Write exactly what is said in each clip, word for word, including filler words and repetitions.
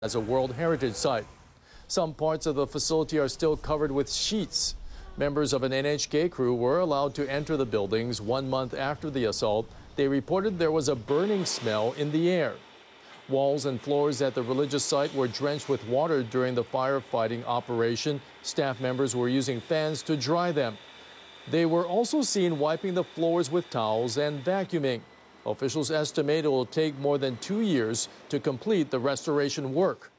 as a World Heritage Site. Some parts of the facility are still covered with sheets. Members of an N H K crew were allowed to enter the buildings one month after the assault. They reported there was a burning smell in the air. Walls and floors at the religious site were drenched with water during the firefighting operation. Staff members were using fans to dry them. They were also seen wiping the floors with towels and vacuuming. Officials estimate it will take more than two years to complete the restoration work.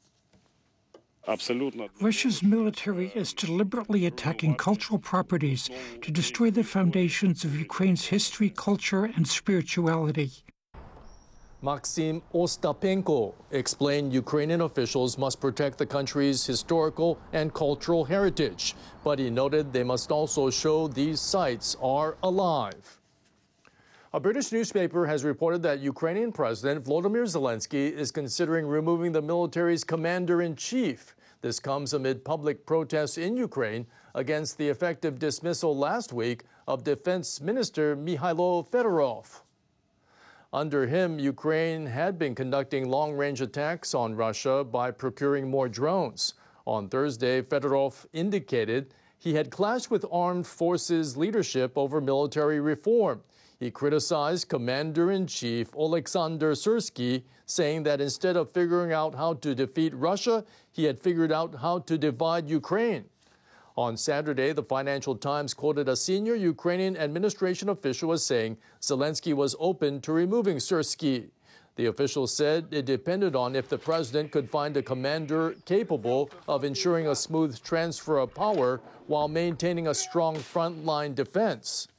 Russia's military is deliberately attacking cultural properties to destroy the foundations of Ukraine's history, culture, and spirituality. Maxim Ostapenko explained Ukrainian officials must protect the country's historical and cultural heritage, but he noted they must also show these sites are alive. A British newspaper has reported that Ukrainian President Volodymyr Zelensky is considering removing the military's commander-in-chief. This comes amid public protests in Ukraine against the effective dismissal last week of Defense Minister Mikhailo Fedorov. Under him, Ukraine had been conducting long-range attacks on Russia by procuring more drones. On Thursday, Fedorov indicated he had clashed with armed forces leadership over military reform. He criticized Commander-in-Chief Oleksandr Syrsky, saying that instead of figuring out how to defeat Russia, he had figured out how to divide Ukraine. On Saturday, the Financial Times quoted a senior Ukrainian administration official as saying Zelensky was open to removing Syrsky. The official said it depended on if the president could find a commander capable of ensuring a smooth transfer of power while maintaining a strong frontline defense.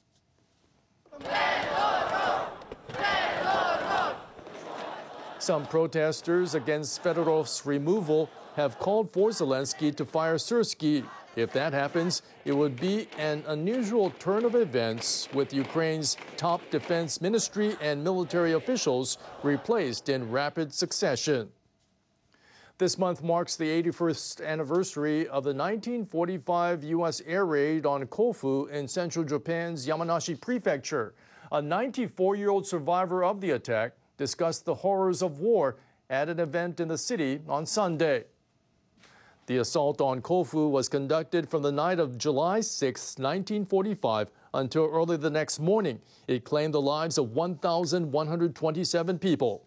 Some protesters against Fedorov's removal have called for Zelensky to fire Syrsky. If that happens, it would be an unusual turn of events, with Ukraine's top defense ministry and military officials replaced in rapid succession. This month marks the eighty-first anniversary of the nineteen forty-five U S air raid on Kofu in central Japan's Yamanashi Prefecture. A ninety-four-year-old survivor of the attack discussed the horrors of war at an event in the city on Sunday. The assault on Kofu was conducted from the night of July sixth, nineteen forty-five, until early the next morning. It claimed the lives of one thousand one hundred twenty-seven people.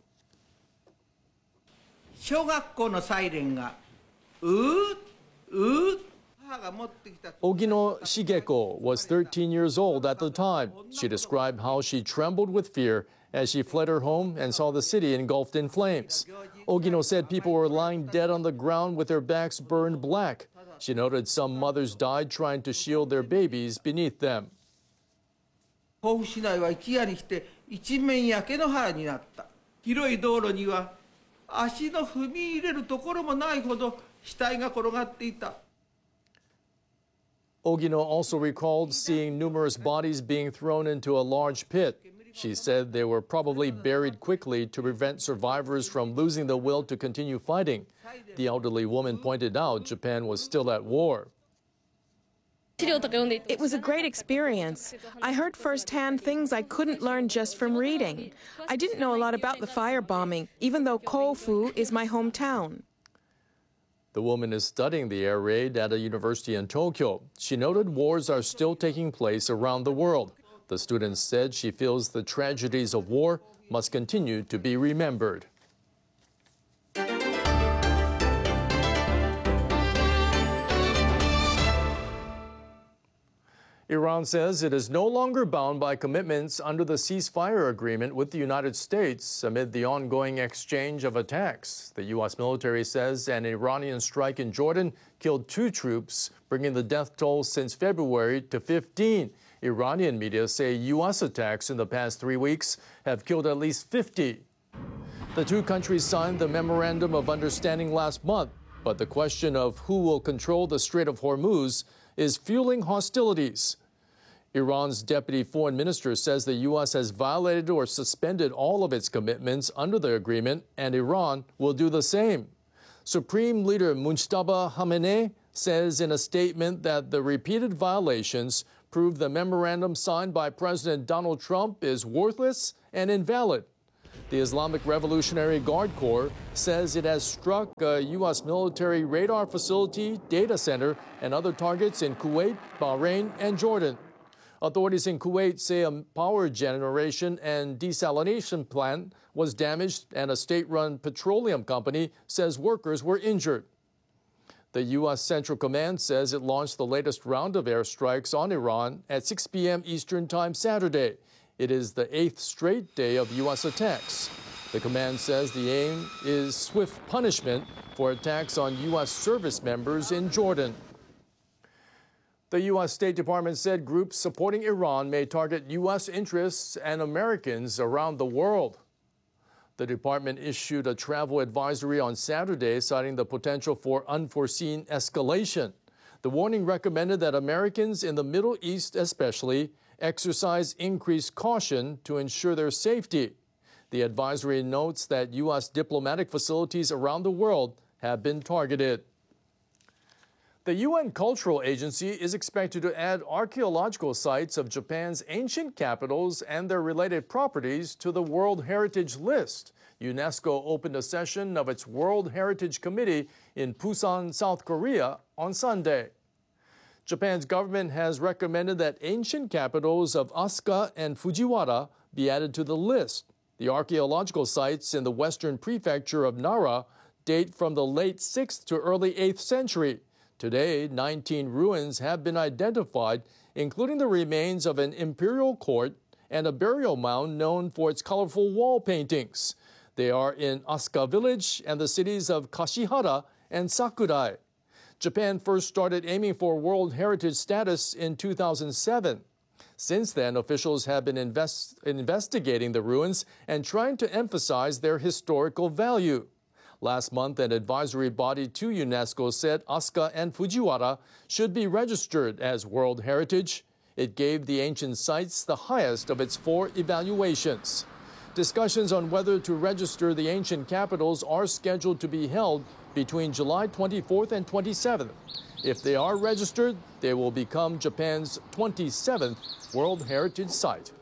Ogino Shigeko was thirteen years old at the time. She described how she trembled with fear as she fled her home and saw the city engulfed in flames. Ogino said people were lying dead on the ground with their backs burned black. She noted some mothers died trying to shield their babies beneath them. Ogino also recalled seeing numerous bodies being thrown into a large pit. She said they were probably buried quickly to prevent survivors from losing the will to continue fighting. The elderly woman pointed out Japan was still at war. It was a great experience. I heard firsthand things I couldn't learn just from reading. I didn't know a lot about the firebombing, even though Kofu is my hometown. The woman is studying the air raid at a university in Tokyo. She noted wars are still taking place around the world. The student said she feels the tragedies of war must continue to be remembered. Iran says it is no longer bound by commitments under the ceasefire agreement with the United States amid the ongoing exchange of attacks. The U S military says an Iranian strike in Jordan killed two troops, bringing the death toll since February to fifteen. Iranian media say U S attacks in the past three weeks have killed at least fifty. The two countries signed the Memorandum of Understanding last month, but the question of who will control the Strait of Hormuz is fueling hostilities. Iran's deputy foreign minister says the U S has violated or suspended all of its commitments under the agreement, and Iran will do the same. Supreme Leader Mujtaba Khamenei says in a statement that the repeated violations prove the memorandum signed by President Donald Trump is worthless and invalid. The Islamic Revolutionary Guard Corps says it has struck a U S military radar facility, data center, and other targets in Kuwait, Bahrain, and Jordan. Authorities in Kuwait say a power generation and desalination plant was damaged, and a state-run petroleum company says workers were injured. The U S Central Command says it launched the latest round of airstrikes on Iran at six p m Eastern Time Saturday. It is the eighth straight day of U S attacks. The command says the aim is swift punishment for attacks on U S service members in Jordan. The U S State Department said groups supporting Iran may target U S interests and Americans around the world. The department issued a travel advisory on Saturday, citing the potential for unforeseen escalation. The warning recommended that Americans in the Middle East especially exercise increased caution to ensure their safety. The advisory notes that U S diplomatic facilities around the world have been targeted. The U N Cultural Agency is expected to add archaeological sites of Japan's ancient capitals and their related properties to the World Heritage List. UNESCO opened a session of its World Heritage Committee in Busan, South Korea on Sunday. Japan's government has recommended that ancient capitals of Asuka and Fujiwara be added to the list. The archaeological sites in the western prefecture of Nara date from the late sixth to early eighth century. Today, nineteen ruins have been identified, including the remains of an imperial court and a burial mound known for its colorful wall paintings. They are in Asuka village and the cities of Kashihara and Sakurai. Japan first started aiming for World Heritage status in two thousand seven. Since then, officials have been invest- investigating the ruins and trying to emphasize their historical value. Last month, an advisory body to UNESCO said Asuka and Fujiwara should be registered as World Heritage. It gave the ancient sites the highest of its four evaluations. Discussions on whether to register the ancient capitals are scheduled to be held between July twenty-fourth and twenty-seventh. If they are registered, they will become Japan's twenty-seventh World Heritage Site.